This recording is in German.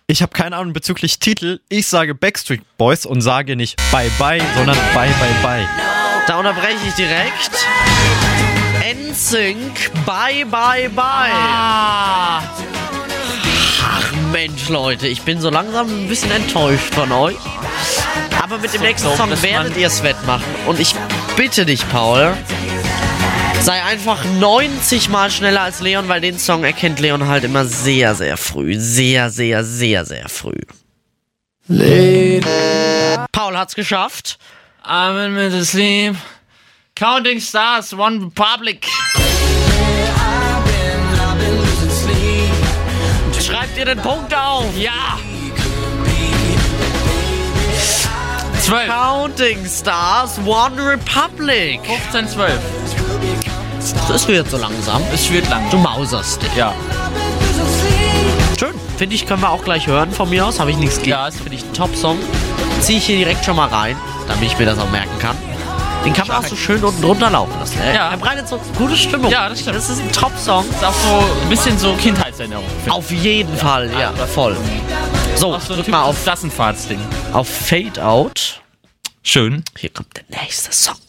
Ich habe keine Ahnung bezüglich Titel. Ich sage Backstreet Boys und sage nicht Bye Bye, sondern Bye Bye Bye. Da unterbreche ich direkt. NSYNC, Bye Bye Bye. Ach Mensch, Leute, ich bin so langsam ein bisschen enttäuscht von euch. Aber mit dem nächsten Song werdet ihr es wettmachen. Und ich bitte dich, Paul, sei einfach 90 Mal schneller als Leon, weil den Song erkennt Leon halt immer sehr, sehr früh. Sehr, sehr, sehr, sehr früh. Paul hat's geschafft. I'm in the sleep. Counting Stars, One Republic. Schreibt ihr den Punkt auf? Ja. 12. Counting Stars, One Republic. 15, 12. Das wird so langsam. Es wird lang. Du mauserst. Ja. Schön. Finde ich, können wir auch gleich hören von mir aus. Habe ich nichts gegen. Ja, Finde ich ein Top-Song. Ziehe ich hier direkt schon mal rein, damit ich mir das auch merken kann. Den kann man auch so schön unten drunter laufen lassen. Ja. Er bereitet so gute Stimmung. Ja, das stimmt. Das ist ein Top-Song. Ist auch so ein bisschen so Kindheitserinnerung. Auf jeden Fall, ja, voll. So, Auch so drück mal auf Klassenfahrtsding. Fade Out. Schön. Hier kommt der nächste Song.